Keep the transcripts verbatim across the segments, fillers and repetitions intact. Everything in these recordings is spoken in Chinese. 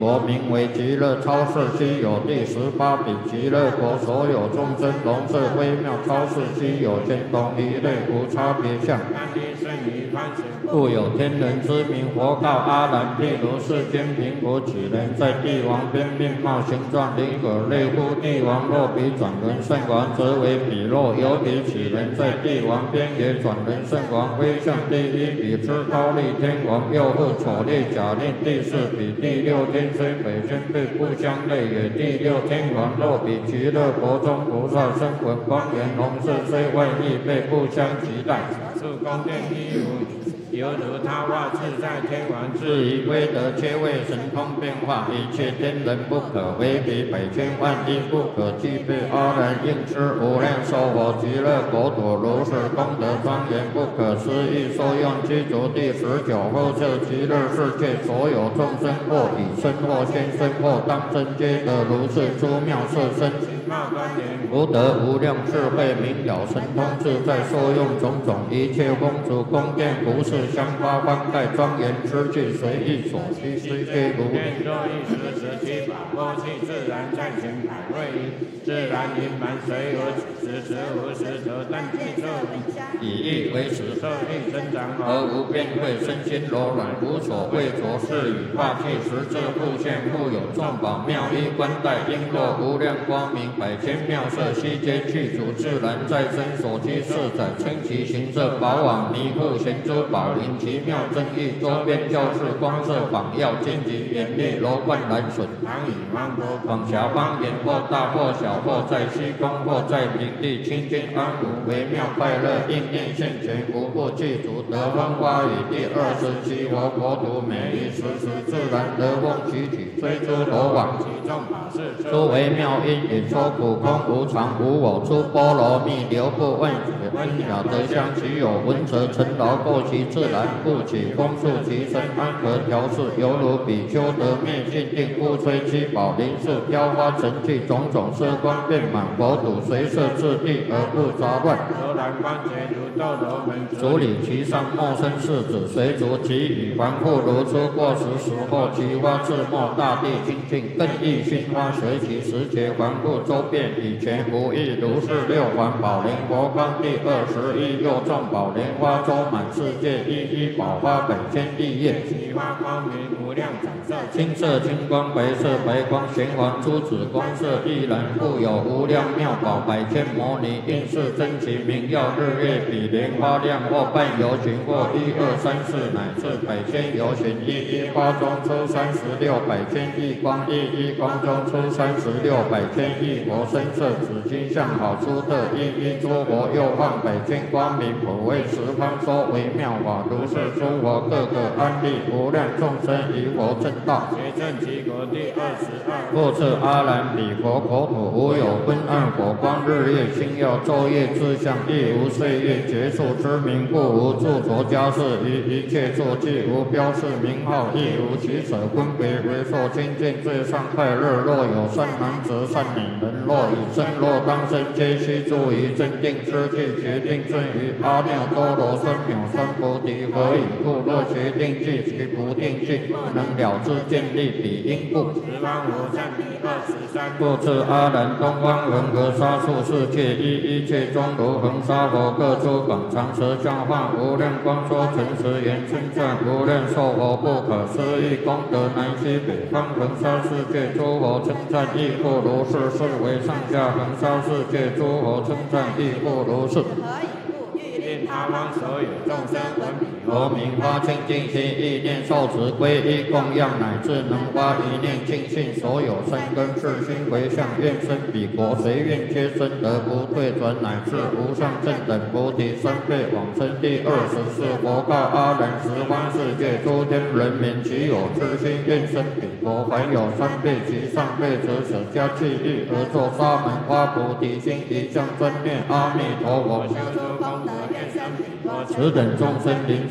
国名为极乐超世稀有第十八品，极乐国所有众生龙色微妙超世稀有，天同一类无差别相。故有天人之名，佛告阿难：譬如世间贫苦几人，在帝王边面貌形状灵可类乎？帝王若比转轮圣王，则为彼若有比几人，在帝王边也转轮圣王威相第一比之高丽天王，又复丑烈假令第四比，第六天虽北宣对不相类也。第六天王若比极乐国中菩萨身闻光源红色，虽外亦被不相及待。是宫殿一如犹如他化自在天王，至于威德皆为神通变化，一切天人不可为比，百千万亿不可计备。阿难应知无量寿佛极乐国土如是功德庄严不可思议，受用具足第十九后设极乐世界，所有众生或以身或现身或当身，皆得如是诸妙色身。福德无量智慧明了神通自在，受用种种一切风烛宫殿服饰香花方盖庄严之具，随意所需虽皆如。若一时时七宝波气自然在前百位一，自然盈满随有此时无时则但具色以意为实色力增长，而无变慧身心柔软无所畏着，是以化气实质复现，复有众宝妙衣冠带璎珞无量光明，百千妙色悉皆具足，自然在身所居色载，称其形色宝网弥覆贤珠宝林，奇妙正义周边教室光色榜耀荆棘严厉楼观蓝笋，常以芒果广狭方言，或大或小，或在虚空，或在平地，清净安无微妙快乐应念现前，无不具足。得风花雨第二十七佛国土，每一时时自然得风起起，虽诸罗网其众法事，诸微妙因引说苦空无常无我，出波罗蜜流布问解，温雅得香其有闻则尘劳过其自然，故起风速其身安和调适，犹如比丘得灭尽定，故吹七宝林树飘花成器，种种色光遍满佛土，随色自地而不杂乱。罗兰观觉如斗罗门，处理其上莫生世子，随逐其羽环复如出过时时候，其花自没大地清净，更益熏花随其时节环复周遍，以前无异如是六环宝莲佛光第二十一，又众宝莲花周满世界，一一宝花百千亿叶，其花光明无量彩色，青色青光白色白光，玄黄珠子光色亦然，故有无量妙宝百千摩尼，应是真其名耀日月比莲花亮，或半游巡，或一二三四乃至百千游巡，一一花中出三十六百千亿光，一一光中出三十六百千亿佛身色，紫金相好出特，一一诸佛又放百千光明，普为十方说为妙法，如是诸佛各个安立无量众生于佛正道，结正其国第二十二。复次阿难，彼佛国土无有昏暗火光日夜星耀昼夜之相，亦无岁月结束之名，故无著着家事于一切坐骑，无标示名号，亦无取舍分别为受清净最上快乐。若有善男子善女人，若以身若当身，皆须住于正定之地，决定顺于阿耨多罗三藐三菩提。何以故？若决定具其不定具，不能了知见立彼因故。十方无善第二十三。复次阿难，东方恒河沙数世界，一一切中如恒沙佛，各出广长舌相化无量光说诚实言，称赞无量寿佛不可思议功德，南西北方恒沙世界诸佛称赞亦复如是，是为上下恒沙世界诸佛称赞亦复如是。他方所有众生闻彼佛名花清净心，意念受持皈依供养，乃至能发一念净信，所有三根世心回向，愿生彼国，随愿皆生，得不退转，乃至无上正等菩提三辈往生。第二十四佛告阿难，十方世界诸天人民，其有痴心愿生彼国，凡有三辈及上辈者，舍家弃欲而作沙门花菩提心，一向专念阿弥陀佛，修诸功德愿生彼国。此等众生灵受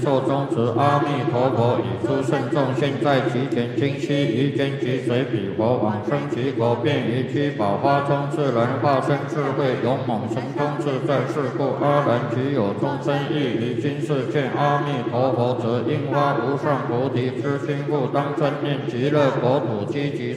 受宗旨。阿弥陀佛，以诸圣众现在其前，今悉于间即随彼佛往生其国，便于七宝花中自然化身智慧勇猛神通自在。是故阿难其有众生亦于今世见阿弥陀佛，则应发无上菩提之心，故当真念极乐国土积极